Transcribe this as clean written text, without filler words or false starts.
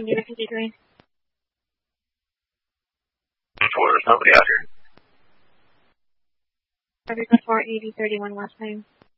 Unit 53. There's nobody out here. Traffic 48031 last name.